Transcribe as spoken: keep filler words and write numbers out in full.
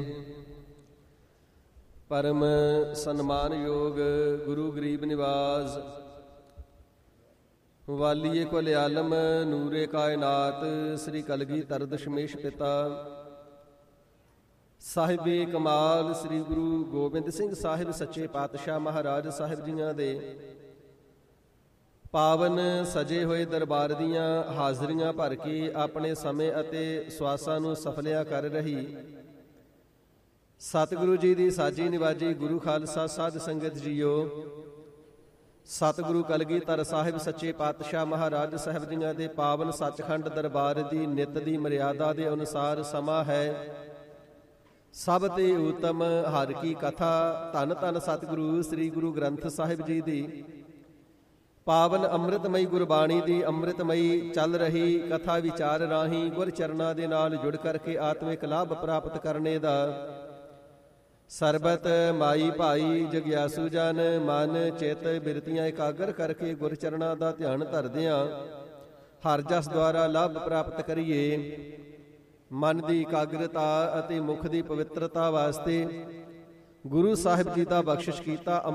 ਪਰਮ ਸਨਮਾਨਯੋਗ ਗੁਰੂ ਗਰੀਬ ਨਿਵਾਜ ਵਾਲੀਏ ਕੁਲ ਆਲਮ ਨੂਰੇ ਕਾਇਨਾਤ ਸ੍ਰੀ ਕਲਗੀਧਰ ਦਸ਼ਮੇਸ਼ ਪਿਤਾ ਸਾਹਿਬੇ ਕਮਾਲ ਸ੍ਰੀ ਗੁਰੂ ਗੋਬਿੰਦ ਸਿੰਘ ਸਾਹਿਬ ਸੱਚੇ ਪਾਤਸ਼ਾਹ ਮਹਾਰਾਜ ਸਾਹਿਬ ਜੀਆਂ ਦੇ ਪਾਵਨ ਸਜੇ ਹੋਏ ਦਰਬਾਰ ਦੀਆਂ ਹਾਜ਼ਰੀਆਂ ਭਰ ਕੇ ਆਪਣੇ ਸਮੇਂ ਅਤੇ ਸਵਾਸਾਂ ਨੂੰ ਸਫਲਿਆ ਕਰ ਰਹੀ ਸਤਿਗੁਰੂ ਜੀ ਦੀ ਸਾਜੀ ਨਿਵਾਜੀ ਗੁਰੂ ਖਾਲਸਾ ਸਾਧ ਸੰਗਤ ਜੀਓ, ਸਤਿਗੁਰੂ ਕਲਗੀਧਰ ਸਾਹਿਬ ਸੱਚੇ ਪਾਤਸ਼ਾਹ ਮਹਾਰਾਜ ਸਾਹਿਬ ਜੀਆਂ ਦੇ ਪਾਵਨ ਸੱਚਖੰਡ ਦਰਬਾਰ ਦੀ ਨਿਤ ਦੀ ਮਰਿਆਦਾ ਦੇ ਅਨੁਸਾਰ ਸਮਾਂ ਹੈ ਸਭ ਤੇ ਉਤਮ ਹਰਿ ਕੀ ਕਥਾ। ਧੰਨ ਧੰਨ ਸਤਿਗੁਰੂ ਸ੍ਰੀ ਗੁਰੂ ਗ੍ਰੰਥ ਸਾਹਿਬ ਜੀ ਦੀ ਪਾਵਨ ਅੰਮ੍ਰਿਤਮਈ ਗੁਰਬਾਣੀ ਦੀ ਅੰਮ੍ਰਿਤਮਈ ਚੱਲ ਰਹੀ ਕਥਾ ਵਿਚਾਰ ਰਾਹੀਂ ਗੁਰ ਚਰਨਾਂ ਦੇ ਨਾਲ ਜੁੜ ਕਰਕੇ ਆਤਮਿਕ ਲਾਭ ਪ੍ਰਾਪਤ ਕਰਨੇ ਦਾ ਸਰਬਤ ਮਾਈ ਭਾਈ ਜਗਿਆਸੂ ਜਨ ਮਨ ਚਿਤ ਬਿਰਤੀਆਂ ਇਕਾਗਰ ਕਰਕੇ ਗੁਰ ਚਰਨਾਂ ਦਾ ਧਿਆਨ ਧਰਦਿਆਂ ਹਰ ਜਸ ਦੁਆਰਾ ਲਾਭ ਪ੍ਰਾਪਤ ਕਰੀਏ। ਮਨ ਦੀ ਇਕਾਗਰਤਾ ਅਤੇ ਮੁਖ ਦੀ ਪਵਿੱਤਰਤਾ ਵਾਸਤੇ ਗੁਰੂ ਸਾਹਿਬ ਜੀ ਦਾ ਬਖਸ਼ਿਸ਼ ਕੀਤਾ